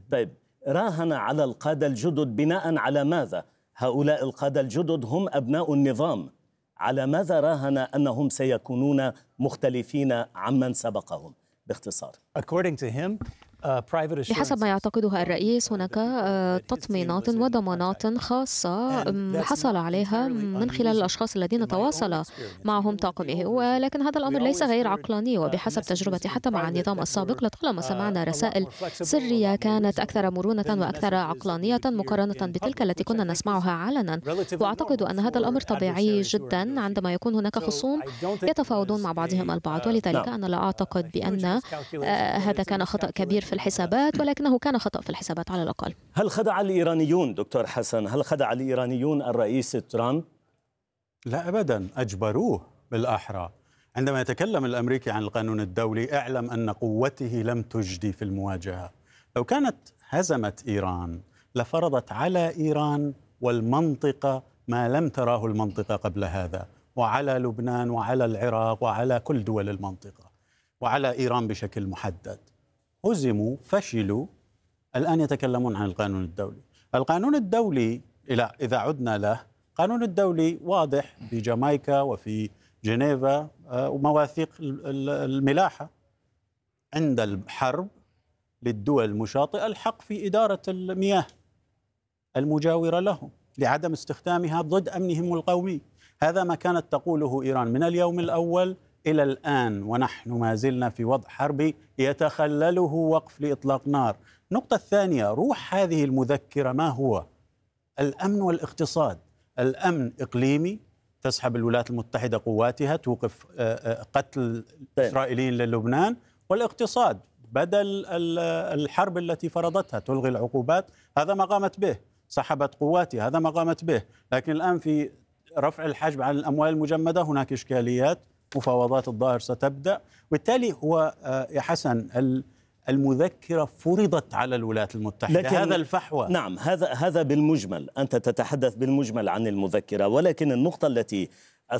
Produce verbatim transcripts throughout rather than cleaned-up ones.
طيب، راهن على القادة الجدد بناء على ماذا؟ هؤلاء القادة الجدد هم أبناء النظام، على ماذا راهن أنهم سيكونون مختلفين عمن سبقهم؟ باختصار. بحسب ما يعتقدها الرئيس، هناك تطمينات وضمانات خاصة حصل عليها من خلال الأشخاص الذين تواصل معهم طاقمه، ولكن هذا الأمر ليس غير عقلاني. وبحسب تجربتي حتى مع النظام السابق، لطالما سمعنا رسائل سرية كانت أكثر مرونة وأكثر عقلانية مقارنة بتلك التي كنا نسمعها علنا. وأعتقد أن هذا الأمر طبيعي جدا عندما يكون هناك خصوم يتفاوضون مع بعضهم البعض، ولذلك أنا لا أعتقد بأن هذا كان خطأ كبير في الحسابات، ولكنه كان خطأ في الحسابات على الأقل. هل خدع الإيرانيون دكتور حسن؟ هل خدع الإيرانيون الرئيس ترامب؟ لا أبدا، أجبروه بالأحرى. عندما يتكلم الأمريكي عن القانون الدولي، اعلم أن قوته لم تجدي في المواجهة. لو كانت هزمت إيران لفرضت على إيران والمنطقة ما لم تراه المنطقة قبل هذا، وعلى لبنان وعلى العراق وعلى كل دول المنطقة وعلى إيران بشكل محدد. هزموا، فشلوا، الآن يتكلمون عن القانون الدولي. القانون الدولي إذا عدنا له، القانون الدولي واضح في جامايكا وفي جنيفا ومواثيق الملاحة. عند الحرب للدول المشاطئة الحق في إدارة المياه المجاورة لهم لعدم استخدامها ضد أمنهم القومي. هذا ما كانت تقوله إيران من اليوم الأول إلى الآن، ونحن ما زلنا في وضع حربي يتخلله وقف لإطلاق نار. النقطة الثانية، روح هذه المذكرة ما هو؟ الأمن والاقتصاد. الأمن إقليمي، تسحب الولايات المتحدة قواتها، توقف قتل الإسرائيليين للبنان. والاقتصاد، بدل الحرب التي فرضتها تلغي العقوبات، هذا ما قامت به. سحبت قواتها، هذا ما قامت به. لكن الآن في رفع الحجب عن الأموال المجمدة هناك إشكاليات، مفاوضات الظاهر ستبدأ. بالتالي هو يا حسن المذكرة فرضت على الولايات المتحدة، هذا الفحوى. نعم، هذا هذا بالمجمل، أنت تتحدث بالمجمل عن المذكرة، ولكن النقطة التي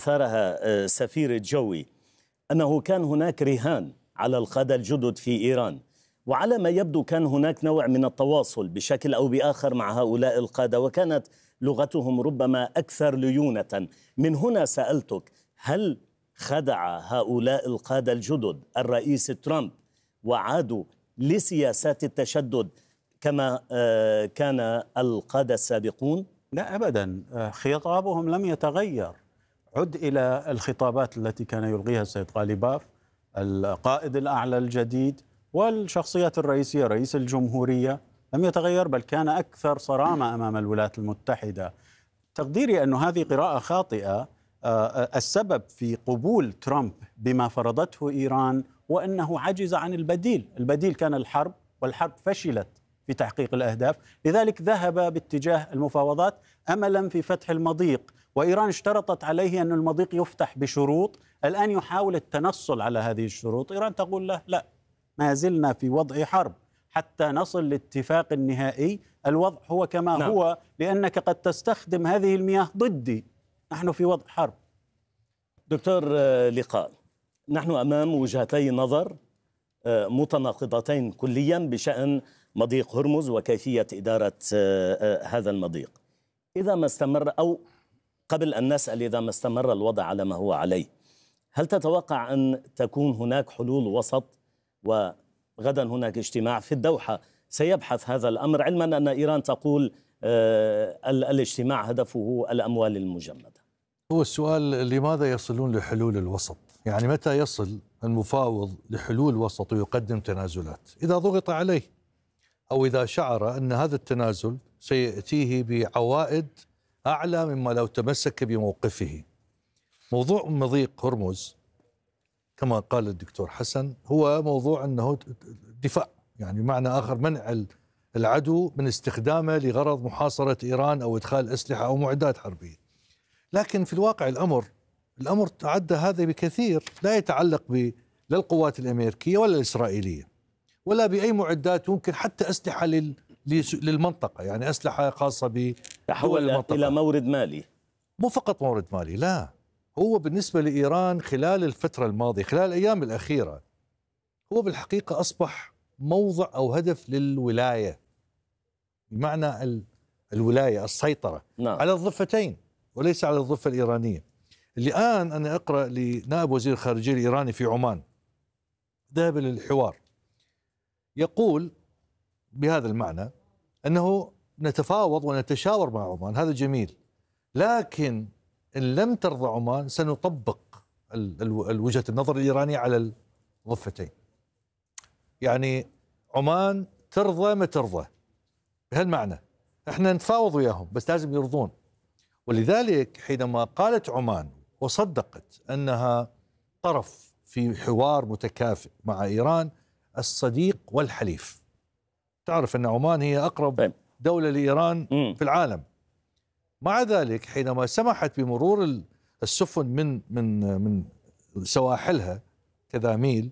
أثارها سفير جوي أنه كان هناك رهان على القادة الجدد في إيران، وعلى ما يبدو كان هناك نوع من التواصل بشكل أو بآخر مع هؤلاء القادة، وكانت لغتهم ربما أكثر ليونة. من هنا سألتك، هل خدع هؤلاء القادة الجدد الرئيس ترامب وعادوا لسياسات التشدد كما كان القادة السابقون؟ لا أبدا، خطابهم لم يتغير. عد إلى الخطابات التي كان يلقيها السيد غالباف القائد الأعلى الجديد والشخصيات الرئيسية، رئيس الجمهورية، لم يتغير، بل كان أكثر صرامة أمام الولايات المتحدة. تقديري أن هذه قراءة خاطئة. السبب في قبول ترامب بما فرضته إيران وأنه عجز عن البديل. البديل كان الحرب، والحرب فشلت في تحقيق الأهداف، لذلك ذهب باتجاه المفاوضات أملا في فتح المضيق، وإيران اشترطت عليه أن المضيق يفتح بشروط. الآن يحاول التنصل على هذه الشروط. إيران تقول له لا، ما زلنا في وضع حرب حتى نصل لاتفاق النهائي. الوضع هو كما نعم. هو، لأنك قد تستخدم هذه المياه ضدي. نحن في وضع حرب. دكتور لقاء، نحن أمام وجهتي نظر متناقضتين كليا بشأن مضيق هرمز وكيفية إدارة هذا المضيق. إذا ما استمر، أو قبل أن نسأل إذا ما استمر الوضع على ما هو عليه، هل تتوقع أن تكون هناك حلول وسط؟ وغدا هناك اجتماع في الدوحة سيبحث هذا الأمر، علما أن إيران تقول الاجتماع هدفه الأموال المجمدة. هو السؤال لماذا يصلون لحلول الوسط؟ يعني متى يصل المفاوض لحلول وسط ويقدم تنازلات؟ إذا ضغط عليه أو إذا شعر أن هذا التنازل سيأتيه بعوائد أعلى مما لو تمسك بموقفه. موضوع مضيق هرمز كما قال الدكتور حسن هو موضوع أنه دفاع، يعني معنى آخر منع العدو من استخدامه لغرض محاصرة إيران أو إدخال أسلحة أو معدات حربية. لكن في الواقع الأمر الأمر تعدى هذا بكثير، لا يتعلق ب لا القوات الأمريكية ولا الإسرائيلية ولا بأي معدات، ممكن حتى أسلحة لل... للمنطقة، يعني أسلحة خاصة ب تحول إلى مورد مالي. مو فقط مورد مالي، لا، هو بالنسبة لإيران خلال الفترة الماضية، خلال الأيام الأخيرة، هو بالحقيقة أصبح موضع أو هدف للولاية. بمعنى الولاية، السيطرة نعم. على الضفتين وليس على الضفة الإيرانية. الآن أنا أقرأ لنائب وزير الخارجية الإيراني في عمان ذهب للحوار، يقول بهذا المعنى أنه نتفاوض ونتشاور مع عمان، هذا جميل، لكن إن لم ترضى عمان سنطبق وجهة النظر الإيرانية على الضفتين. يعني عمان ترضى ما ترضى، بهالمعنى احنا نتفاوض وياهم بس لازم يرضون. ولذلك حينما قالت عمان وصدقت أنها طرف في حوار متكافئ مع إيران، الصديق والحليف، تعرف أن عمان هي أقرب دولة لإيران في العالم. مع ذلك حينما سمحت بمرور السفن من من من سواحلها كذاميل،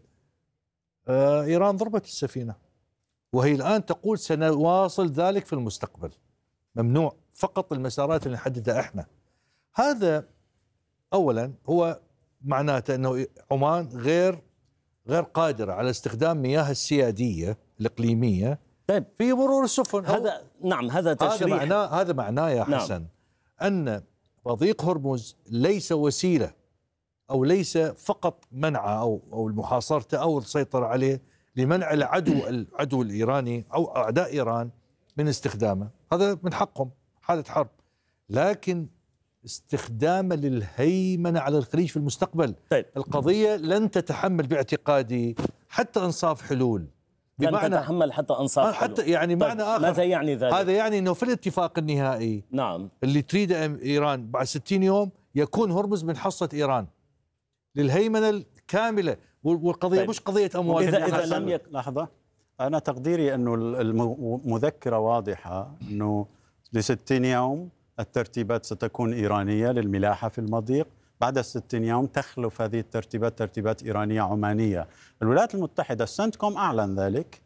إيران ضربت السفينة، وهي الآن تقول سنواصل ذلك في المستقبل، ممنوع فقط المسارات اللي نحددها احنا. هذا أولا هو معناته أنه عمان غير غير قادرة على استخدام مياه السيادية الإقليمية طيب في مرور السفن. هذا نعم هذا تشريح. هذا معناه هذا معناه يا حسن نعم. أن مضيق هرمز ليس وسيلة أو ليس فقط منع أو أو محاصرته أو السيطرة عليه لمنع العدو العدو الإيراني أو أعداء إيران من استخدامه، هذا من حقهم حالة حرب، لكن استخدامه للهيمنة على الخليج في المستقبل. طيب. القضية لن تتحمل باعتقادي حتى أنصاف حلول، بمعنى لن تتحمل حتى أنصاف حتى حلول. يعني طيب. معنى آخر ماذا يعني ذلك؟ هذا يعني أنه في الاتفاق النهائي نعم اللي تريده إيران بعد ستين يوم يكون هرمز من حصة إيران للهيمنة الكاملة، والقضية طيب. مش قضية أموال. إذا, إذا لم يك... لحظة، أنا تقديري أنه المذكرة واضحة أنه لستين يوم الترتيبات ستكون إيرانية للملاحة في المضيق، بعد الستين يوم تخلف هذه الترتيبات ترتيبات إيرانية عمانية. الولايات المتحدة السنتكوم أعلن ذلك،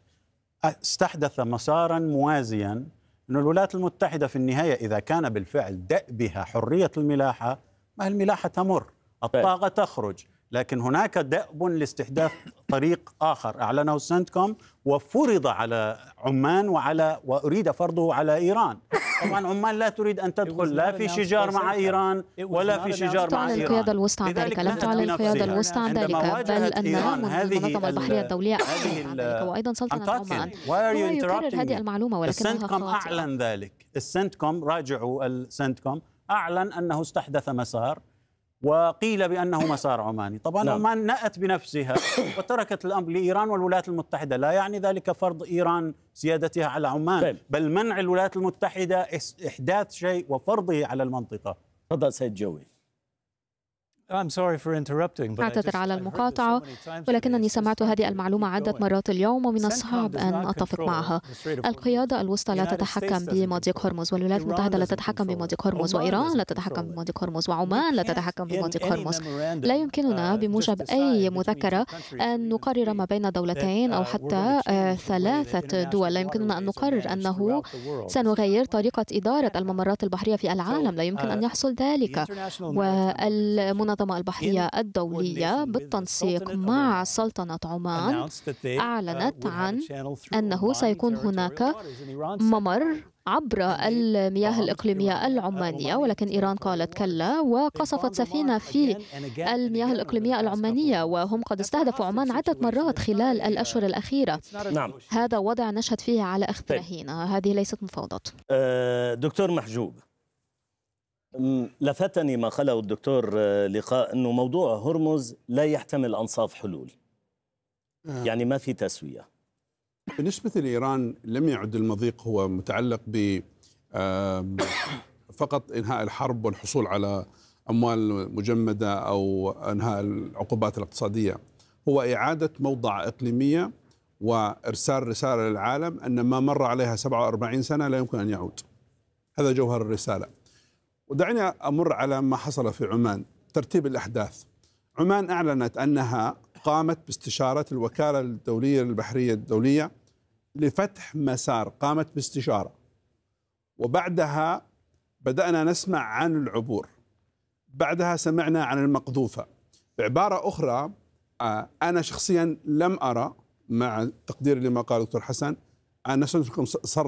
استحدث مسارا موازيا أن الولايات المتحدة في النهاية إذا كان بالفعل دأبها حرية الملاحة، ما الملاحة تمر، الطاقة تخرج، لكن هناك دأب لاستحداث طريق آخر أعلنه السنتكوم وفرض على عمان وعلى وأريد فرضه على إيران. طبعا عمان لا تريد أن تدخل لا في شجار مع إيران ولا في شجار مع إيران. القيادة الوسطى عن ذلك، لم تعلن القيادة الوسطى عن ذلك، بل أن المنظمة البحرية الدولية أعلنت عن ذلك، وأيضا سلطنة عمان. هو يكرر هذه المعلومة ولكنها السنتكوم أعلن ذلك. السنتكوم راجعوا السنتكوم أعلن أنه استحدث مسار وقيل بأنه مسار عماني. طبعا نعم. عمان نأت بنفسها وتركت الأمر لإيران والولايات المتحدة. لا يعني ذلك فرض إيران سيادتها على عمان طيب. بل منع الولايات المتحدة إحداث شيء وفرضه على المنطقة. تفضل سيد جوي. أعتذر على المقاطعة، ولكنني سمعت هذه المعلومة عدة مرات اليوم ومن الصعب أن أتفق معها. القيادة الوسطى لا تتحكم بمضيق هرمز، والولايات المتحدة لا تتحكم بمضيق هرمز، وإيران لا تتحكم بمضيق هرمز، وعمان لا تتحكم بمضيق هرمز. لا يمكننا بموجب أي مذكرة أن نقرر ما بين دولتين أو حتى ثلاثة دول. لا يمكننا أن نقرر أنه سنغير طريقة إدارة الممرات البحرية في العالم، لا يمكن أن يحصل ذلك. والمنظمة المنظمة البحرية الدولية بالتنسيق مع سلطنة عمان أعلنت عن أنه سيكون هناك ممر عبر المياه الإقليمية العمانية، ولكن إيران قالت كلا وقصفت سفينة في المياه الإقليمية العمانية، وهم قد استهدفوا عمان عدة مرات خلال الأشهر الأخيرة. نعم. هذا وضع نشهد فيه على أخذ رهينة، هذه ليست مفاوضات. دكتور محجوب، لفتني ما قاله الدكتور لقاء أنه موضوع هرمز لا يحتمل أنصاف حلول، يعني ما في تسوية. بالنسبة لإيران لم يعد المضيق هو متعلق ب فقط إنهاء الحرب والحصول على أموال مجمدة أو إنهاء العقوبات الاقتصادية، هو إعادة موضع إقليمية وإرسال رسالة للعالم أن ما مر عليها سبعة وأربعين سنة لا يمكن أن يعود. هذا جوهر الرسالة. ودعني أمر على ما حصل في عمان، ترتيب الأحداث. عمان أعلنت أنها قامت باستشارة الوكالة الدولية للبحرية الدولية لفتح مسار، قامت باستشارة، وبعدها بدأنا نسمع عن العبور، بعدها سمعنا عن المقذوفة. بعبارة أخرى أنا شخصيا لم أرى، مع تقديري لما قال دكتور حسن، أن سنتكم